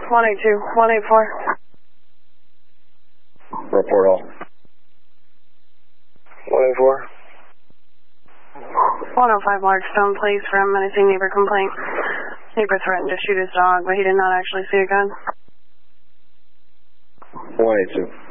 182, 184. Report all. 184. 105 Larkstone Place for a menacing neighbor complaint. Neighbor threatened to shoot his dog, but he did not actually see a gun. 182.